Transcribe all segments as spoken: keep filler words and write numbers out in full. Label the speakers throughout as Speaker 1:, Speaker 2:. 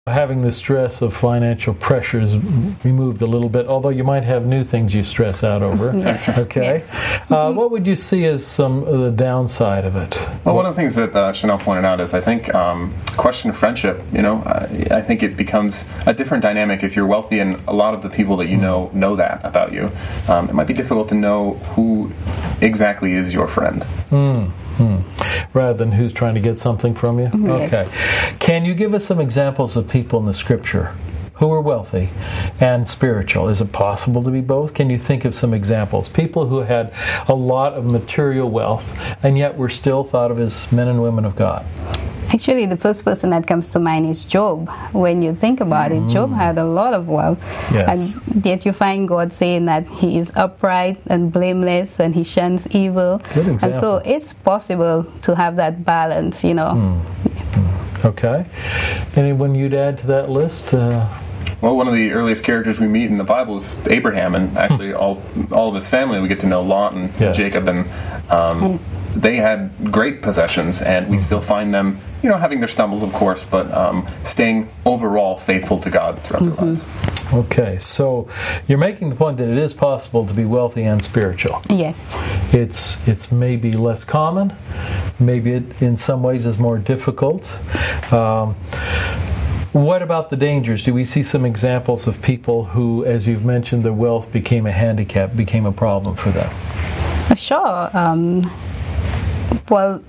Speaker 1: Having the stress of financial pressures removed a little bit, although you might have new things you stress out over.
Speaker 2: Yes.
Speaker 1: Okay.
Speaker 2: Yes.
Speaker 1: Uh, what would you see as some of the downside of it?
Speaker 3: Well, one of the things that uh, Chanel pointed out is I think um, question of friendship, you know, I, I think it becomes a different dynamic if you're wealthy and a lot of the people that you know know that about you. Um, it might be difficult to know who exactly is your friend.
Speaker 1: Mm. Hmm. Rather than who's trying to get something from you?
Speaker 2: Yes.
Speaker 1: Okay. Can you give us some examples of people in the Scripture who are wealthy and spiritual? Is it possible to be both? Can you think of some examples? People who had a lot of material wealth and yet were still thought of as men and women of God.
Speaker 2: Actually, the first person that comes to mind is Job. When you think about it, Job had a lot of wealth.
Speaker 1: Yes.
Speaker 2: And yet you find God saying that he is upright and blameless and he shuns evil.
Speaker 1: Good example.
Speaker 2: And so it's possible to have that balance, you know.
Speaker 1: Mm. Mm. Okay. Anyone you'd add to that list? Uh,
Speaker 3: Well, one of the earliest characters we meet in the Bible is Abraham, and actually all all of his family. We get to know Lot and
Speaker 1: Yes.
Speaker 3: Jacob, and um, they had great possessions, and we still find them, you know, having their stumbles, of course, but um, staying overall faithful to God throughout their lives.
Speaker 1: okay, so you're making the point that it is possible to be wealthy and spiritual.
Speaker 2: Yes.
Speaker 1: It's it's maybe less common, maybe it in some ways is more difficult. Um, What about the dangers? Do we see some examples of people who, as you've mentioned, their wealth became a handicap, became a problem for them?
Speaker 2: Sure. Um, well,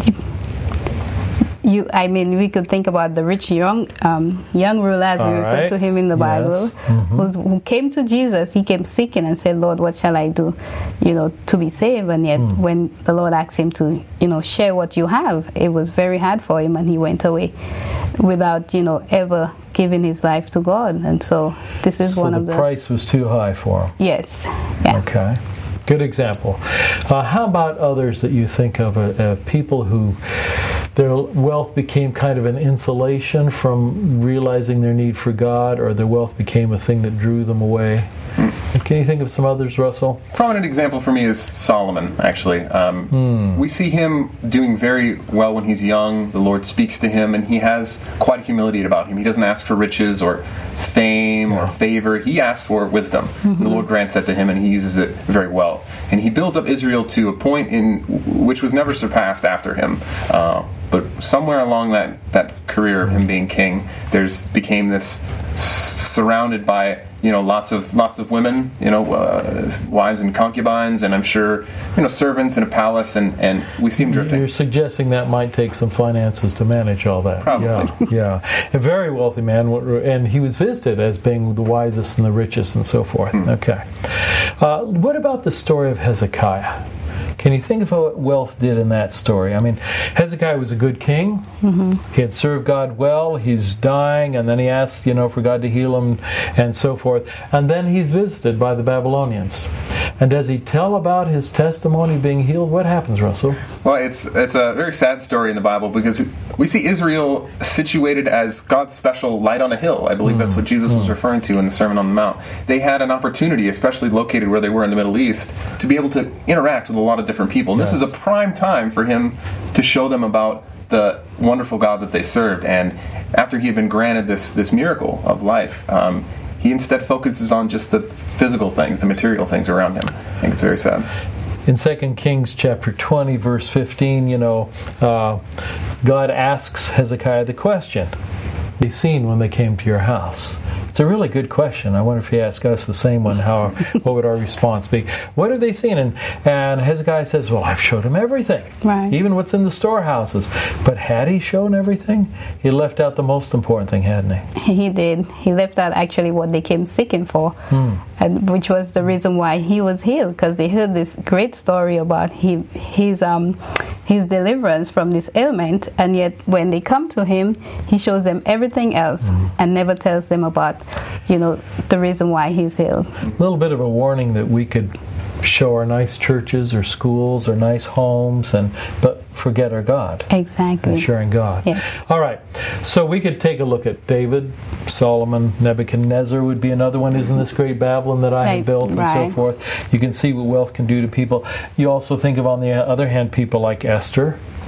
Speaker 2: you. I mean, we could think about the rich young um, young ruler, as we
Speaker 1: All
Speaker 2: refer
Speaker 1: right.
Speaker 2: to him in the
Speaker 1: Yes.
Speaker 2: Bible,
Speaker 1: Mhm.
Speaker 2: who's, who came to Jesus. He came seeking and said, "Lord, what shall I do, you know, to be saved?" And yet,
Speaker 1: Mm.
Speaker 2: when the Lord asked him to, you know, share what you have, it was very hard for him, and he went away without, you know, ever giving his life to God. And so, this is
Speaker 1: So
Speaker 2: one
Speaker 1: the
Speaker 2: of the
Speaker 1: price was too high for him.
Speaker 2: yes, yeah.
Speaker 1: Okay. Good example. Uh, how about others that you think of, uh, of people who their wealth became kind of an insulation from realizing their need for God, or their wealth became a thing that drew them away? Can you think of some others, Russell?
Speaker 3: Prominent example for me is Solomon, actually. Um,
Speaker 1: Hmm.
Speaker 3: We see him doing very well when he's young. The Lord speaks to him, and he has quite a humility about him. He doesn't ask for riches or fame or favor. He asks for wisdom. The Lord grants that to him, and he uses it very well. And he builds up Israel to a point in which was never surpassed after him. Uh, but somewhere along that, that career of him being king, there's became this surrounded by, you know, lots of lots of women, you know, uh, wives and concubines, and I'm sure, you know, servants in a palace, and, and we see him drifting.
Speaker 1: You're suggesting that might take some finances to manage all that.
Speaker 3: Probably.
Speaker 1: Yeah, yeah. A very wealthy man, and he was visited as being the wisest and the richest and so forth.
Speaker 3: Hmm.
Speaker 1: Okay. Uh, what about the story of Hezekiah? Can you think of what wealth did in that story? I mean, Hezekiah was a good king. Mm-hmm. He had served God well. He's dying, and then he asks, you know, for God to heal him, and so forth. And then he's visited by the Babylonians. And does he tell about his testimony being healed? What happens, Russell?
Speaker 3: Well, it's it's a very sad story in the Bible, because we see Israel situated as God's special light on a hill. I believe mm. that's what Jesus mm. was referring to in the Sermon on the Mount. They had an opportunity, especially located where they were in the Middle East, to be able to interact with a lot of different people. And yes. this is a prime time for him to show them about the wonderful God that they served. And after he had been granted this this miracle of life, um, he instead focuses on just the physical things, the material things around him. I think it's very sad.
Speaker 1: In Second Kings chapter twenty, verse fifteen, you know, uh, God asks Hezekiah the question, "What have you seen when they came to your house?" It's a really good question. I wonder if he asked us the same one, how what would our response be? What have they seen? And, and Hezekiah says, well, I've showed him everything,
Speaker 2: right.
Speaker 1: even what's in the storehouses. But had he shown everything? He left out the most important thing, hadn't he?
Speaker 2: He did. He left out actually what they came seeking for, hmm. and which was the reason why he was healed, because they heard this great story about he, his um his deliverance from this ailment, and yet when they come to him, he shows them everything else hmm. and never tells them about, you know, the reason why he's healed.
Speaker 1: A little bit of a warning that we could show our nice churches or schools or nice homes, and but forget our God.
Speaker 2: Exactly.
Speaker 1: And sharing God.
Speaker 2: Yes.
Speaker 1: All right. So we could take a look at David, Solomon, Nebuchadnezzar would be another one. Isn't this great Babylon that I
Speaker 2: like,
Speaker 1: have built, and
Speaker 2: right.
Speaker 1: so forth? You can see what wealth can do to people. You also think of, on the other hand, people like Esther,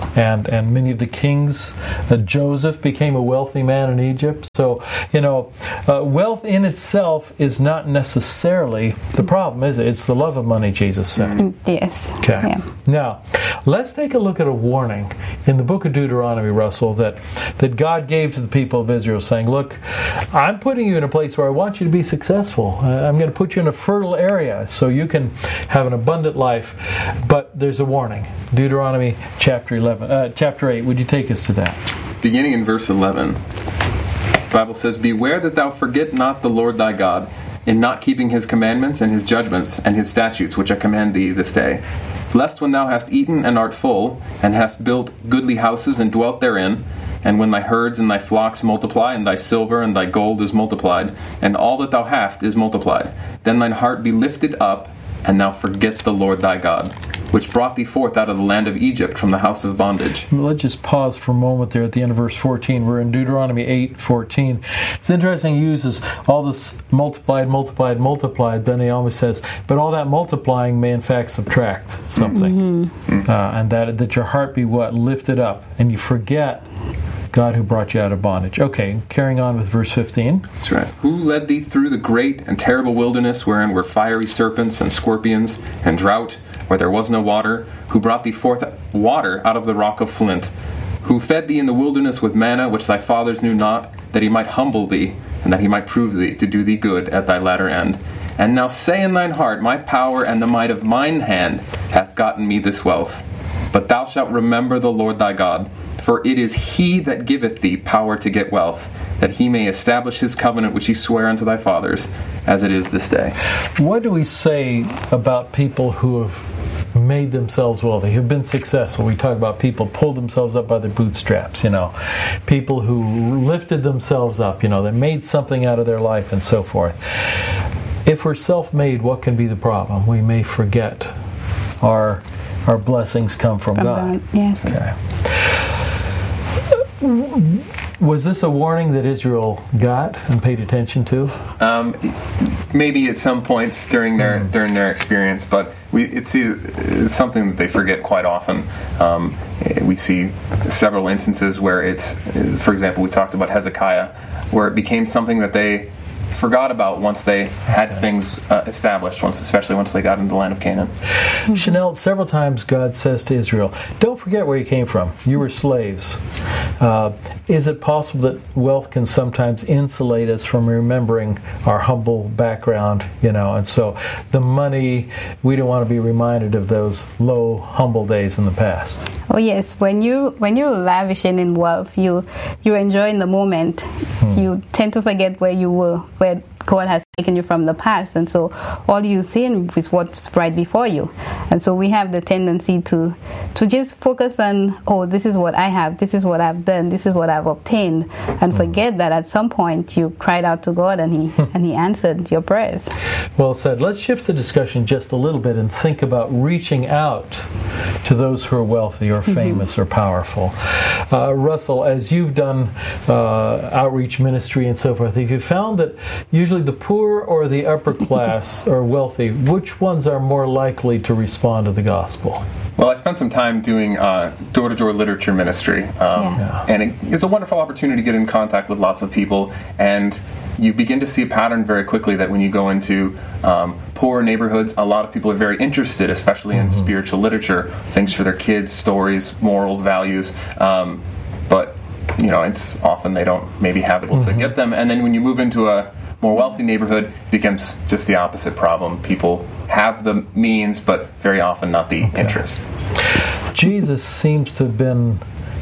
Speaker 1: and and many of the kings. Uh, Joseph became a wealthy man in Egypt. So, you know, uh, wealth in itself is not necessarily the problem, is it? It's the love of money, Jesus said.
Speaker 2: Yes.
Speaker 1: Okay.
Speaker 2: Yeah.
Speaker 1: Now, let's take a look at a warning in the book of Deuteronomy, Russell, that, that God gave to the people of Israel, saying, look, I'm putting you in a place where I want you to be successful. Uh, I'm going to put you in a fertile area so you can have an abundant life. But there's a warning. Deuteronomy chapter eleven, uh, chapter eight. Would you take us to that?
Speaker 3: Beginning in verse eleven, the Bible says, Beware that thou forget not the Lord thy God, in not keeping his commandments and his judgments and his statutes, which I command thee this day. Lest when thou hast eaten and art full, and hast built goodly houses and dwelt therein, and when thy herds and thy flocks multiply, and thy silver and thy gold is multiplied, and all that thou hast is multiplied, then thine heart be lifted up, and thou forget the Lord thy God, which brought thee forth out of the land of Egypt from the house of bondage.
Speaker 1: Let's just pause for a moment there at the end of verse fourteen. We're in Deuteronomy eight fourteen. It's interesting, he uses all this multiplied, multiplied, multiplied, then he always says, but all that multiplying may in fact subtract something. Mm-hmm. Uh, and that, that your heart be what? Lifted up, and you forget God who brought you out of bondage. Okay, carrying on with verse fifteen.
Speaker 3: That's right. Who led thee through the great and terrible wilderness, wherein were fiery serpents and scorpions and drought, where there was no water, who brought thee forth water out of the rock of flint, who fed thee in the wilderness with manna, which thy fathers knew not, that he might humble thee, and that he might prove thee to do thee good at thy latter end. And now say in thine heart, My power and the might of mine hand hath gotten me this wealth. But thou shalt remember the Lord thy God, for it is he that giveth thee power to get wealth, that he may establish his covenant which he sware unto thy fathers, as it is this day.
Speaker 1: What do we say about people who have made themselves wealthy, who've been successful? We talk about people pulled themselves up by their bootstraps, you know, people who lifted themselves up, you know, that made something out of their life and so forth. If we're self-made, what can be the problem? We may forget our our blessings come from,
Speaker 2: From
Speaker 1: God.
Speaker 2: God, yes.
Speaker 1: Okay. Was this a warning that Israel got and paid attention to?
Speaker 3: Um, maybe at some points during their mm. during their experience, but we it's, it's something that they forget quite often. Um, we see several instances where it's, for example, we talked about Hezekiah, where it became something that they forgot about once they had okay. things uh, established, once, especially once they got into the land of Canaan.
Speaker 1: Chanel, several times God says to Israel, don't forget where you came from. You were slaves. Uh, is it possible that wealth can sometimes insulate us from remembering our humble background, you know, and so the money, we don't want to be reminded of those low, humble days in the past?
Speaker 2: Oh yes, when you when you're lavishing in wealth, you you're enjoying the moment. Hmm. You tend to forget where you were, where God has taken you from the past, and so all you see is what's right before you. And so we have the tendency to to just focus on, oh, this is what I have, this is what I've done, this is what I've obtained, and forget that at some point you cried out to God and He and He answered your prayers.
Speaker 1: Well said. Let's shift the discussion just a little bit and think about reaching out to those who are wealthy or famous mm-hmm. or powerful. Uh, Russell, as you've done uh, outreach ministry and so forth, have you found that usually the poor or the upper class or wealthy, which ones are more likely to respond to the gospel?
Speaker 3: Well, I spent some time doing uh, door-to-door literature ministry, um, yeah. and it is a wonderful opportunity to get in contact with lots of people, and you begin to see a pattern very quickly that when you go into um, poor neighborhoods, a lot of people are very interested, especially in mm-hmm. spiritual literature, things for their kids, stories, morals, values, um, but you know, it's often they don't maybe have able mm-hmm. to get them, and then when you move into a more wealthy neighborhood, it becomes just the opposite problem. People have the means, but very often not the okay. interest.
Speaker 1: Jesus seems to have been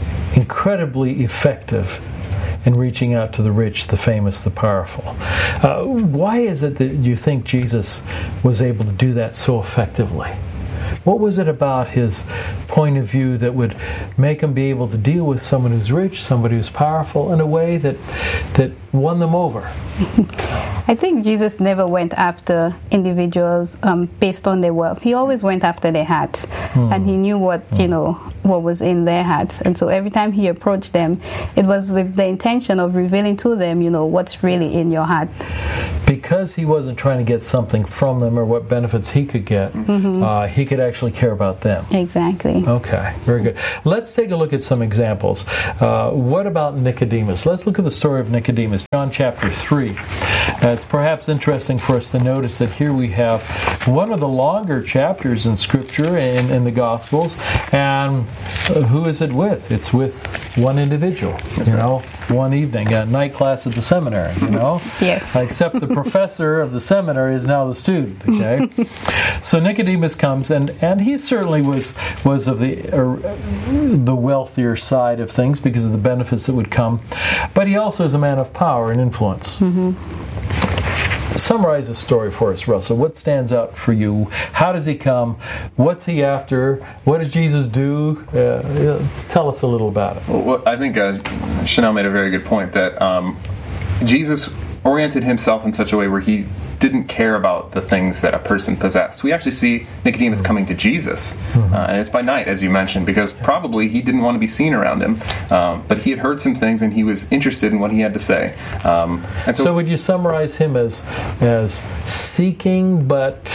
Speaker 1: incredibly effective in reaching out to the rich, the famous, the powerful. Uh, why is it that you think Jesus was able to do that so effectively? What was it about his point of view that would make him be able to deal with someone who's rich, somebody who's powerful, in a way that that won them over?
Speaker 2: I think Jesus never went after individuals um, based on their wealth. He always went after their hearts, hmm. and he knew what you know what was in their hearts. And so every time he approached them, it was with the intention of revealing to them, you know, what's really in your heart.
Speaker 1: Because he wasn't trying to get something from them or what benefits he could get, mm-hmm. uh, he could actually care about them.
Speaker 2: Exactly.
Speaker 1: Okay, very good. Let's take a look at some examples. Uh, what about Nicodemus? Let's look at the story of Nicodemus, John chapter three. Uh, it's perhaps interesting for us to notice that here we have one of the longer chapters in Scripture, in, in the Gospels, and uh, who is it with? It's with one individual, That's you right. know, one evening, a night class at the seminary, you know?
Speaker 2: Yes.
Speaker 1: Except the professor of the seminary is now the student, okay? So Nicodemus comes, and, and he certainly was was of the uh, the wealthier side of things because of the benefits that would come, but he also is a man of power and influence. Mm-hmm. Summarize the story for us, Russell. What stands out for you? How does he come? What's he after? What does Jesus do? Uh, tell us a little about it.
Speaker 3: Well, I think uh, Chanel made a very good point that um, Jesus oriented himself in such a way where he didn't care about the things that a person possessed. We actually see Nicodemus coming to Jesus, mm-hmm. uh, and it's by night, as you mentioned, because probably he didn't want to be seen around him, um, but he had heard some things and he was interested in what he had to say. Um, and so,
Speaker 1: so would you summarize him as as seeking but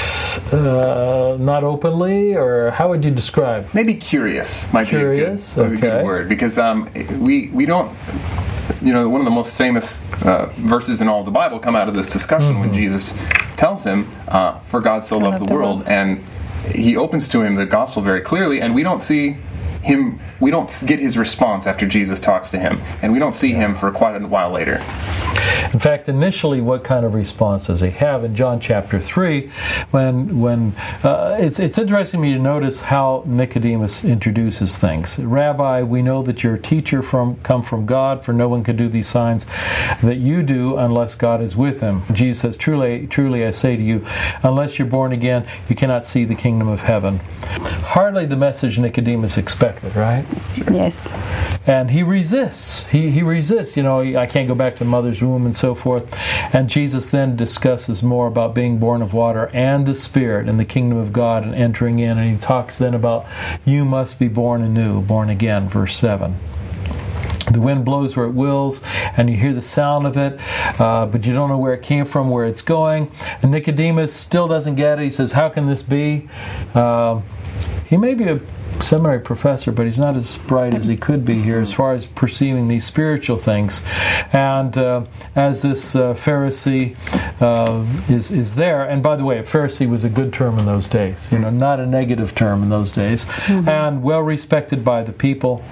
Speaker 1: uh, not openly, or how would you describe?
Speaker 3: Maybe curious might
Speaker 1: curious?
Speaker 3: be a good,
Speaker 1: okay.
Speaker 3: a good word, because um, we we don't. You know, one of the most famous uh, verses in all of the Bible come out of this discussion mm-hmm. when Jesus tells him, uh, "For God so loved the world," and he opens to him the gospel very clearly, and we don't see him. We don't get his response after Jesus talks to him, and we don't see him for quite a while later.
Speaker 1: In fact, initially, what kind of response does he have in John chapter three? When when uh, it's it's interesting to me to notice how Nicodemus introduces things. Rabbi, we know that you're a teacher from come from God, for no one can do these signs that you do unless God is with him. Jesus says, "Truly, truly, I say to you, unless you're born again, you cannot see the kingdom of heaven." Hardly the message Nicodemus expected, right?
Speaker 2: Yes.
Speaker 1: And he resists. He he resists. You know, I can't go back to mother's womb and so forth. And Jesus then discusses more about being born of water and the Spirit and the kingdom of God and entering in. And he talks then about you must be born anew, born again, verse seven. The wind blows where it wills, and you hear the sound of it, uh, but you don't know where it came from, where it's going. And Nicodemus still doesn't get it. He says, how can this be? Uh, he may be a seminary professor, but he's not as bright as he could be here as far as perceiving these spiritual things. And uh, as this uh, Pharisee uh, is is there, and by the way, a Pharisee was a good term in those days, you know, not a negative term in those days, mm-hmm. and well respected by the people.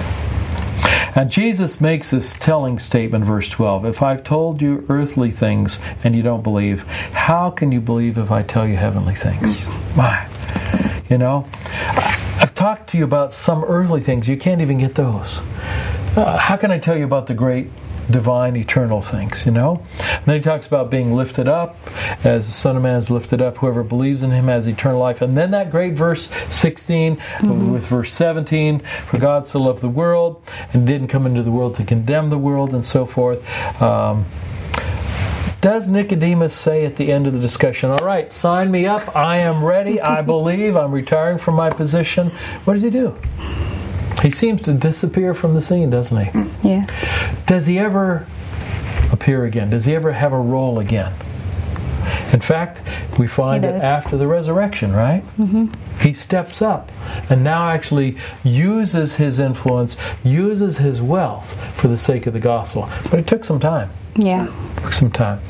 Speaker 1: And Jesus makes this telling statement, verse twelve, if I've told you earthly things and you don't believe, how can you believe if I tell you heavenly things? Why? You know, I've talked to you about some earthly things. You can't even get those. Uh, how can I tell you about the great divine eternal things, you know? And then he talks about being lifted up, as the Son of Man is lifted up, whoever believes in him has eternal life. And then that great verse sixteen mm-hmm. with verse seventeen, for God so loved the world and didn't come into the world to condemn the world, and so forth. Um, Does Nicodemus say at the end of the discussion, all right, sign me up, I am ready, I believe, I'm retiring from my position? What does he do? He seems to disappear from the scene, doesn't he?
Speaker 2: Yes.
Speaker 1: Does he ever appear again? Does he ever have a role again? In fact, we find it after the resurrection, right? Mm-hmm. He steps up and now actually uses his influence, uses his wealth for the sake of the gospel. But it took some time.
Speaker 2: Yeah.
Speaker 1: It took some time.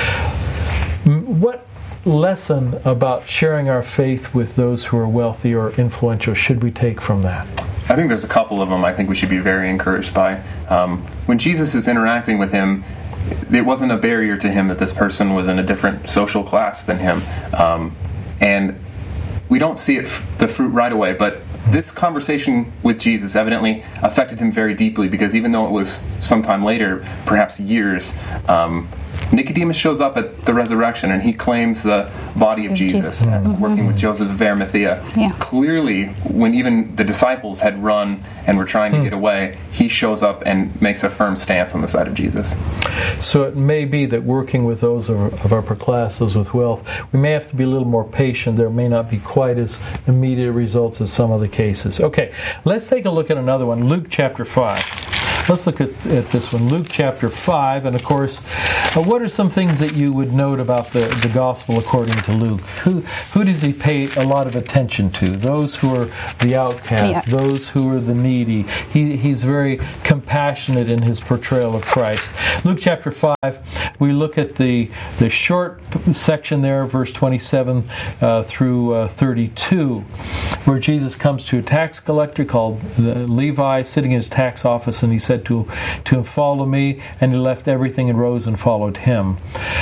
Speaker 1: What lesson about sharing our faith with those who are wealthy or influential should we take from that?
Speaker 3: I think there's a couple of them I think we should be very encouraged by. Um, when Jesus is interacting with him, it wasn't a barrier to him that this person was in a different social class than him. Um, and we don't see it, the fruit right away, but this conversation with Jesus evidently affected him very deeply, because even though it was sometime later, perhaps years, um, Nicodemus shows up at the resurrection and he claims the body of Jesus,
Speaker 2: Jesus.
Speaker 3: and working with Joseph of Arimathea.
Speaker 2: Yeah.
Speaker 3: Clearly, when even the disciples had run and were trying to get away, he shows up and makes a firm stance on the side of Jesus.
Speaker 1: So it may be that working with those of, of our upper class, those with wealth, we may have to be a little more patient. There may not be quite as immediate results as some of the cases. Okay, let's take a look at another one, Luke chapter five. Let's look at, at this one, Luke chapter five, and of course, uh, what are some things that you would note about the, the gospel according to Luke? Who who does he pay a lot of attention to? Those who are the outcasts,
Speaker 2: Yeah.
Speaker 1: those who are the needy. He, he's very compassionate in his portrayal of Christ. Luke chapter five, we look at the, the short section there, verse twenty-seven uh, through uh, thirty-two, where Jesus comes to a tax collector called uh, Levi, sitting in his tax office, and he said to, to him, "Follow me," and he left everything and rose and followed him.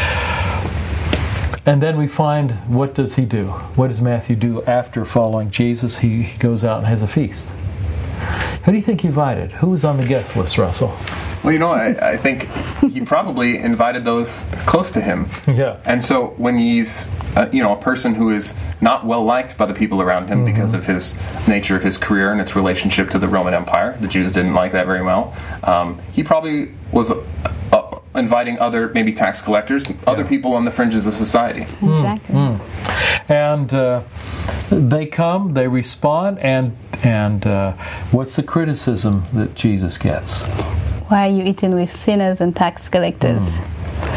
Speaker 1: And then we find, what does he do? What does Matthew do after following Jesus? He, he goes out and has a feast. Who do you think he invited? Who was on the guest list, Russell?
Speaker 3: Well, you know, I, I think he probably invited those close to him.
Speaker 1: Yeah.
Speaker 3: And so when he's, uh, you know, a person who is not well liked by the people around him mm-hmm. because of his nature of his career and its relationship to the Roman Empire, the Jews didn't like that very well. Um, he probably was uh, uh, inviting other, maybe tax collectors, yeah. other people on the fringes of society.
Speaker 2: Exactly.
Speaker 1: Mm-hmm. And uh, they come, they respond, and and uh, what's the criticism that Jesus gets?
Speaker 2: Why are you eating with sinners and tax collectors?
Speaker 1: Mm.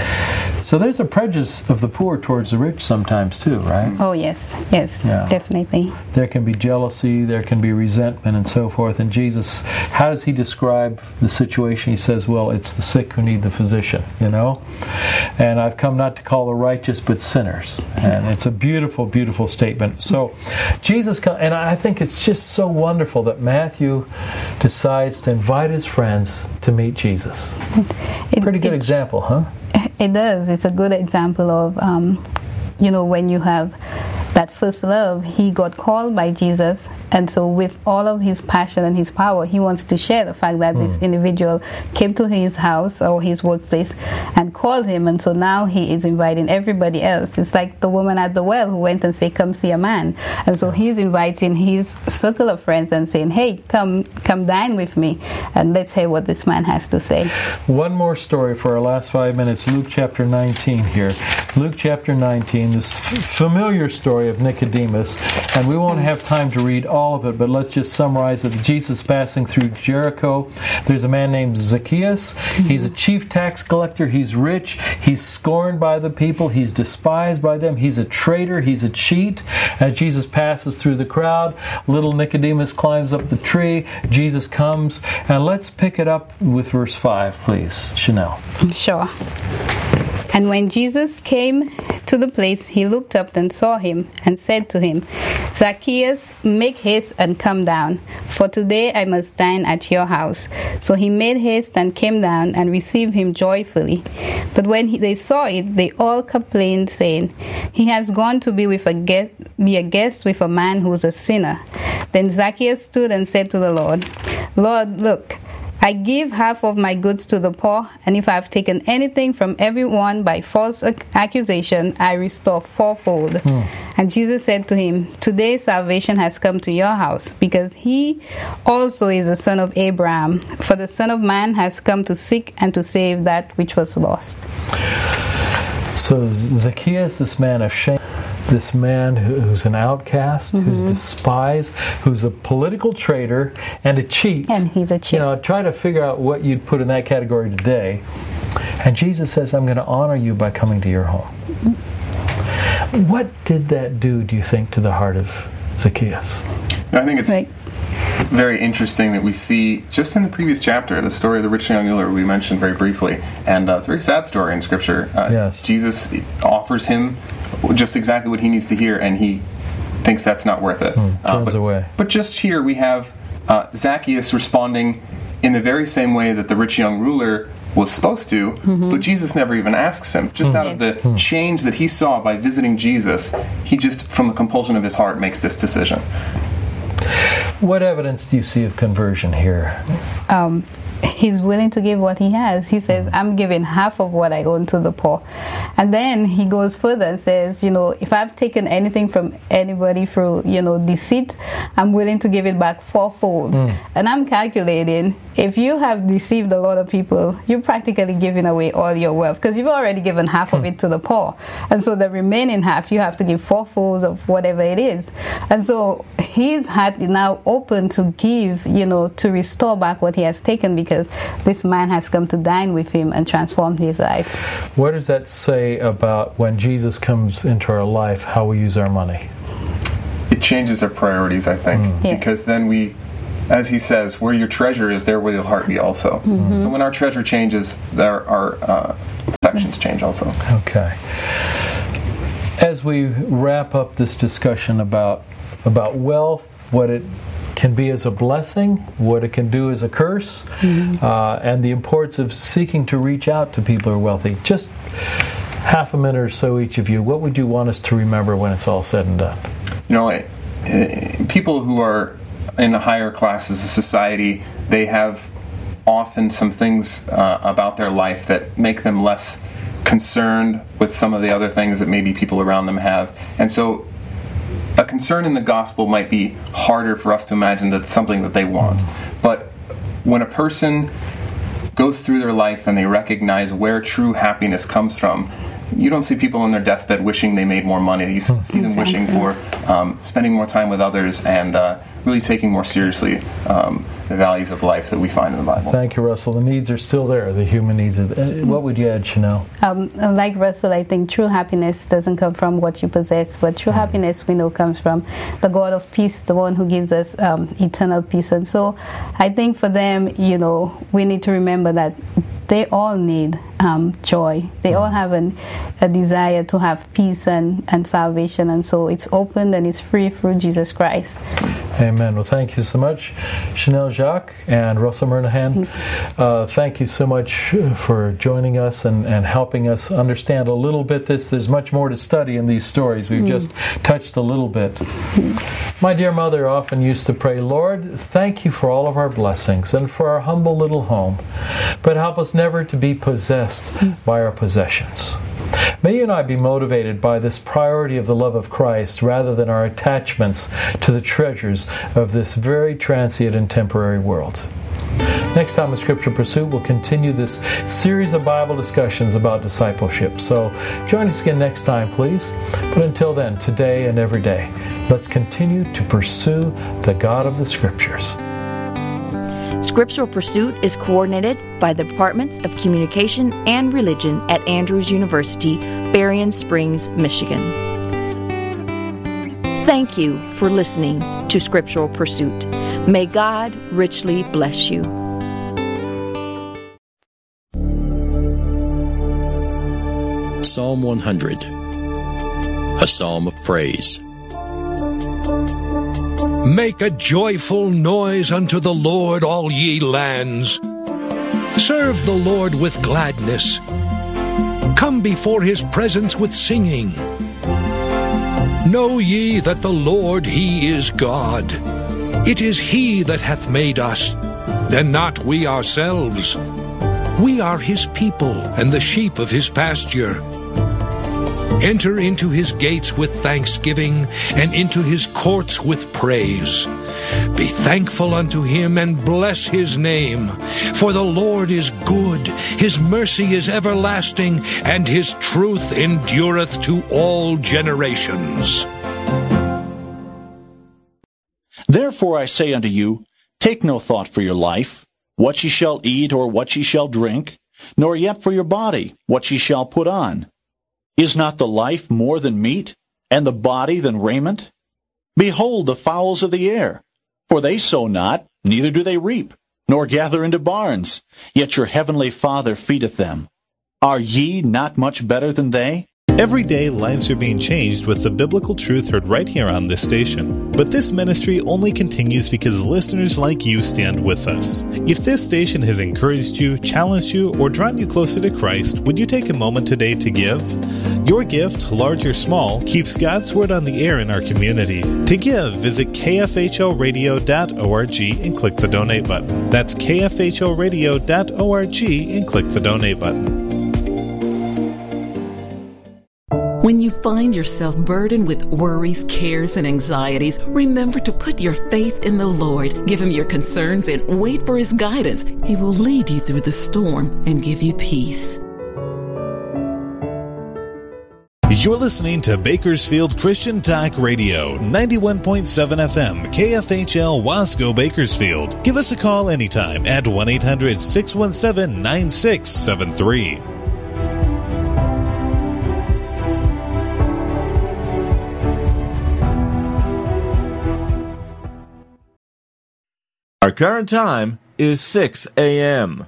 Speaker 1: So there's a prejudice of the poor towards the rich sometimes too, right?
Speaker 2: Oh yes, yes,
Speaker 1: Yeah.
Speaker 2: definitely.
Speaker 1: There can be jealousy, there can be resentment and so forth. And Jesus, how does he describe the situation? He says, well, it's the sick who need the physician, you know? And I've come not to call the righteous, but sinners. And it's a beautiful, beautiful statement. So Jesus, and I think it's just so wonderful that Matthew decides to invite his friends to meet Jesus.
Speaker 2: It,
Speaker 1: Pretty good
Speaker 2: it,
Speaker 1: example, huh?
Speaker 2: It does. It's a good example of, um, you know, when you have that first love, he got called by Jesus, and so with all of his passion and his power, he wants to share the fact that mm. this individual came to his house or his workplace and called him, and so now he is inviting everybody else. It's like the woman at the well who went and said, "Come see a man," and so he's inviting his circle of friends and saying, "Hey, come, come dine with me, and let's hear what this man has to say."
Speaker 1: One more story for our last five minutes. Luke chapter nineteen here. Luke chapter nineteen, this f- familiar story of Nicodemus, and we won't have time to read all of it, but let's just summarize it. Jesus passing through Jericho. There's a man named Zacchaeus. He's a chief tax collector. He's rich. He's scorned by the people. He's despised by them. He's a traitor. He's a cheat. As Jesus passes through the crowd, little Nicodemus climbs up the tree. Jesus comes, and let's pick it up with verse five, please, Chanel.
Speaker 2: Sure. And when Jesus came to the place, he looked up and saw him and said to him, "Zacchaeus, make haste and come down, for today I must dine at your house." So he made haste and came down and received him joyfully. But when he, they saw it, they all complained, saying, "He has gone to be with a guest, be a guest with a man who is a sinner." Then Zacchaeus stood and said to the Lord, "Lord, look, I give half of my goods to the poor, and if I have taken anything from everyone by false accusation, I restore fourfold." Mm. And Jesus said to him, "Today salvation has come to your house, because he also is a son of Abraham. For the Son of Man has come to seek and to save that which was lost."
Speaker 1: So Zacchaeus, this man of shame, this man who's an outcast, mm-hmm. who's despised, who's a political traitor and a cheat.
Speaker 2: And he's a cheat.
Speaker 1: You know, try to figure out what you'd put in that category today. And Jesus says, "I'm going to honor you by coming to your home." Mm-hmm. What did that do, do you think, to the heart of Zacchaeus?
Speaker 3: I think it's
Speaker 2: right.
Speaker 3: very interesting that we see, just in the previous chapter, the story of the rich young ruler we mentioned very briefly. And uh, it's a very sad story in Scripture. Uh,
Speaker 1: yes.
Speaker 3: Jesus offers him just exactly what he needs to hear, and he thinks that's not worth it.
Speaker 1: Mm, turns
Speaker 3: uh, but,
Speaker 1: away.
Speaker 3: But just here we have uh, Zacchaeus responding in the very same way that the rich young ruler was supposed to, mm-hmm. but Jesus never even asks him. Just mm. out of the mm. change that he saw by visiting Jesus, he just, from the compulsion of his heart, makes this decision.
Speaker 1: What evidence do you see of conversion here?
Speaker 2: Um, he's willing to give what he has. He says, I'm giving half of what I own to the poor. And then he goes further and says, you know, if I've taken anything from anybody through, you know, deceit, I'm willing to give it back fourfold. Mm. And I'm calculating, if you have deceived a lot of people, you're practically giving away all your wealth, because you've already given half mm. of it to the poor. And so the remaining half, you have to give fourfold of whatever it is. And so his heart is now open to give, you know, to restore back what he has taken, because this man has come to dine with him and transformed his life.
Speaker 1: What does that say about when Jesus comes into our life, how we use our money?
Speaker 3: It changes our priorities, I think,
Speaker 1: Mm.
Speaker 2: Yeah.
Speaker 3: because then we, as he says, where your treasure is, there will your heart be also.
Speaker 2: Mm-hmm.
Speaker 3: So when our treasure changes, there, our uh, affections change also.
Speaker 1: Okay. As we wrap up this discussion about about wealth, what it can be as a blessing, what it can do as a curse, mm-hmm. uh, and the importance of seeking to reach out to people who are wealthy. Just half a minute or so each of you, what would you want us to remember when it's all said and done?
Speaker 3: You know, it, it, people who are in the higher classes of society, they have often some things uh, about their life that make them less concerned with some of the other things that maybe people around them have. And so a concern in the gospel might be harder for us to imagine that it's something that they want. But when a person goes through their life and they recognize where true happiness comes from, you don't see people on their deathbed wishing they made more money. You see them wishing for um, spending more time with others and uh, really taking more seriously um, the values of life that we find in the Bible.
Speaker 1: Thank you, Russell. The needs are still there. The human needs are there. What would you add, Chanel?
Speaker 2: Um, like Russell, I think true happiness doesn't come from what you possess, but true mm. happiness we know comes from the God of peace, the one who gives us um, eternal peace. And so I think for them, you know, we need to remember that they all need um, joy. They all have an, a desire to have peace and, and salvation. And so it's open and it's free through Jesus Christ.
Speaker 1: Amen. Well, thank you so much, Chanel Jacques and Russell Murnaghan. Uh, thank you so much for joining us and, and helping us understand a little bit this. There's much more to study in these stories. We've mm. just touched a little bit. Mm. My dear mother often used to pray, Lord, thank you for all of our blessings and for our humble little home, but help us never to be possessed mm. by our possessions. May you and I be motivated by this priority of the love of Christ rather than our attachments to the treasures of this very transient and temporary world. Next time on Scripture Pursuit, we'll continue this series of Bible discussions about discipleship. So join us again next time, please. But until then, today and every day, let's continue to pursue the God of the Scriptures.
Speaker 4: Scriptural Pursuit is coordinated by the Departments of Communication and Religion at Andrews University, Berrien Springs, Michigan. Thank you for listening to Scriptural Pursuit. May God richly bless you.
Speaker 5: Psalm one hundred, a psalm of praise.
Speaker 6: Make a joyful noise unto the Lord, all ye lands. Serve the Lord with gladness. Come before his presence with singing. Know ye that the Lord, he is God. It is he that hath made us, and not we ourselves. We are his people, and the sheep of his pasture. Enter into his gates with thanksgiving, and into his courts with praise. Be thankful unto him, and bless his name. For the Lord is good, his mercy is everlasting, and his truth endureth to all generations.
Speaker 7: Therefore I say unto you, take no thought for your life, what ye shall eat or what ye shall drink, nor yet for your body, what ye shall put on. Is not the life more than meat, and the body than raiment? Behold the fowls of the air, for they sow not, neither do they reap, nor gather into barns, yet your heavenly Father feedeth them. Are ye not much better than they?
Speaker 8: Every day, lives are being changed with the biblical truth heard right here on this station. But this ministry only continues because listeners like you stand with us. If this station has encouraged you, challenged you, or drawn you closer to Christ, would you take a moment today to give? Your gift, large or small, keeps God's Word on the air in our community. To give, visit k f h o radio dot org and click the donate button. That's k f h o radio dot org and click the donate button.
Speaker 9: When you find yourself burdened with worries, cares, and anxieties, remember to put your faith in the Lord. Give Him your concerns and wait for His guidance. He will lead you through the storm and give you peace.
Speaker 8: You're listening to Bakersfield Christian Talk Radio, ninety-one point seven F M, K F H L Wasco Bakersfield. Give us a call anytime at one eight hundred six one seven nine six seven three.
Speaker 10: Our current time is six a.m.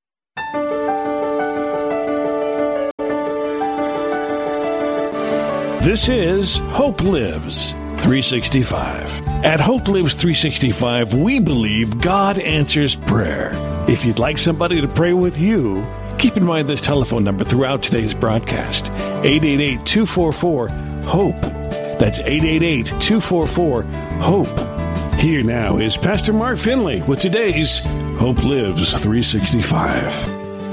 Speaker 11: This is Hope Lives three sixty-five. At Hope Lives three sixty-five, we believe God answers prayer. If you'd like somebody to pray with you, keep in mind this telephone number throughout today's broadcast, eight eight eight, two four four, HOPE. That's eight eight eight, two four four, HOPE. Here now is Pastor Mark Finley with today's Hope Lives three sixty-five.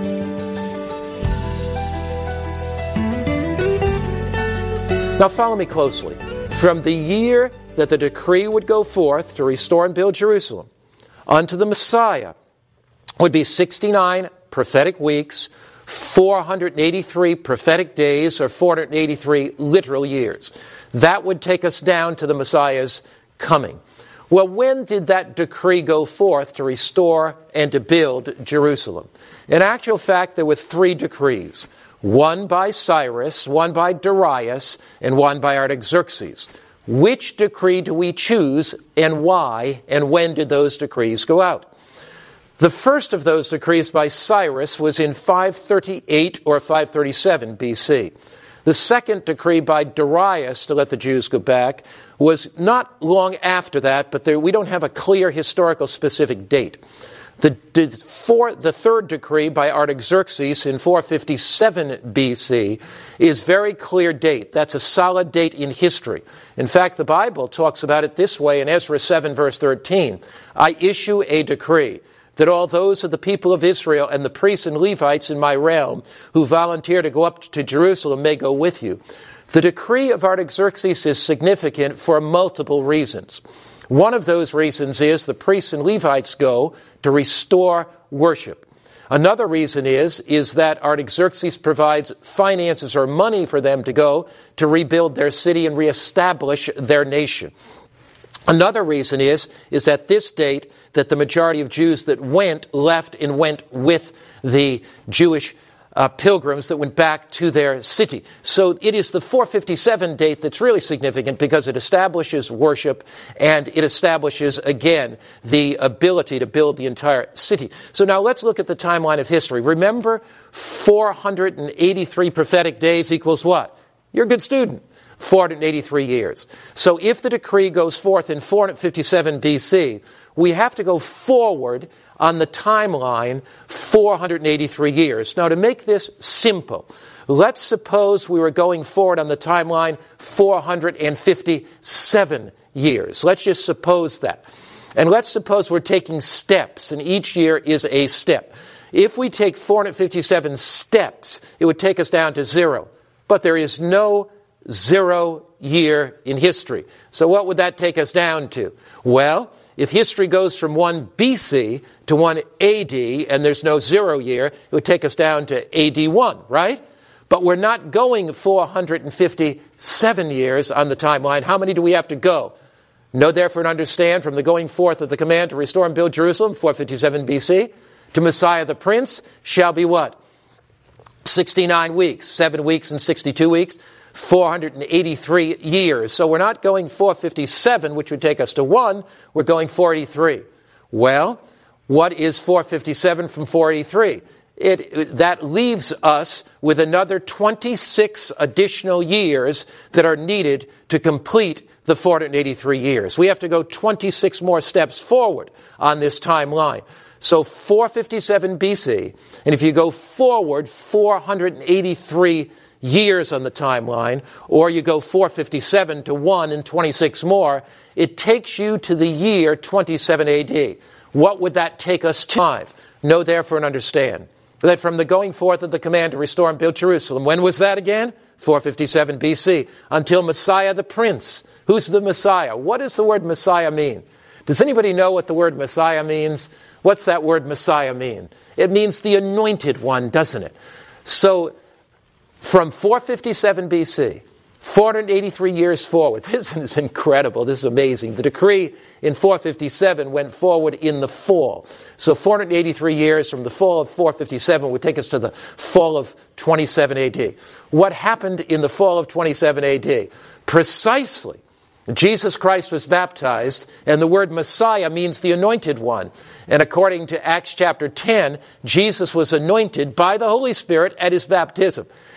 Speaker 12: Now follow me closely. From the year that the decree would go forth to restore and build Jerusalem unto the Messiah would be sixty-nine prophetic weeks, four hundred eighty-three prophetic days, or four hundred eighty-three literal years. That would take us down to the Messiah's coming. Well, when did that decree go forth to restore and to build Jerusalem? In actual fact, there were three decrees. One by Cyrus, one by Darius, and one by Artaxerxes. Which decree do we choose, and why, and when did those decrees go out? The first of those decrees by Cyrus was in five thirty-eight or five thirty-seven B C. The second decree by Darius to let the Jews go back was not long after that, but there, we don't have a clear historical specific date. The, the, four, the third decree by Artaxerxes in four fifty-seven B C is very clear date. That's a solid date in history. In fact, the Bible talks about it this way in Ezra seven verse thirteen. I issue a decree that all those of the people of Israel and the priests and Levites in my realm who volunteer to go up to Jerusalem may go with you. The decree of Artaxerxes is significant for multiple reasons. One of those reasons is the priests and Levites go to restore worship. Another reason is, is that Artaxerxes provides finances or money for them to go to rebuild their city and reestablish their nation. Another reason is, is at this date that the majority of Jews that went, left and went with the Jewish uh, pilgrims that went back to their city. So it is the four fifty-seven date that's really significant because it establishes worship and it establishes, again, the ability to build the entire city. So now let's look at the timeline of history. Remember, four hundred eighty-three prophetic days equals what? You're a good student. four hundred eighty-three years. So if the decree goes forth in four hundred fifty-seven B C, we have to go forward on the timeline four hundred eighty-three years. Now, to make this simple, let's suppose we were going forward on the timeline four hundred fifty-seven years. Let's just suppose that. And let's suppose we're taking steps, and each year is a step. If we take four hundred fifty-seven steps, it would take us down to zero. But there is no zero year in history. So what would that take us down to? Well, if history goes from one B C to one A D and there's no zero year, it would take us down to A D one, right? But we're not going four hundred fifty-seven years on the timeline. How many do we have to go? Know therefore and understand from the going forth of the command to restore and build Jerusalem, four fifty-seven B C, to Messiah the Prince shall be what? sixty-nine weeks, seven weeks and sixty-two weeks. four hundred eighty-three years. So we're not going four fifty-seven, which would take us to one. We're going four eighty-three. Well, what is four fifty-seven from four eighty-three? it, that leaves us with another twenty-six additional years that are needed to complete the four hundred eighty-three years. We have to go twenty-six more steps forward on this timeline. So four fifty-seven B C, and if you go forward four hundred eighty-three years on the timeline, or you go four fifty-seven to one and twenty-six more, it takes you to the year twenty-seven A D. What would that take us to? Five. Know therefore and understand that from the going forth of the command to restore and build Jerusalem, when was that again? four fifty-seven B C, until Messiah the Prince. Who's the Messiah? What does the word Messiah mean? Does anybody know what the word Messiah means? What's that word Messiah mean? It means the anointed one, doesn't it? So, from four fifty-seven B C, four hundred eighty-three years forward, this is incredible, this is amazing. The decree in four fifty-seven went forward in the fall. So four hundred eighty-three years from the fall of four fifty-seven would take us to the fall of twenty-seven A D. What happened in the fall of twenty-seven A D? Precisely, Jesus Christ was baptized, and the word Messiah means the anointed one. And according to Acts chapter ten, Jesus was anointed by the Holy Spirit at his baptism.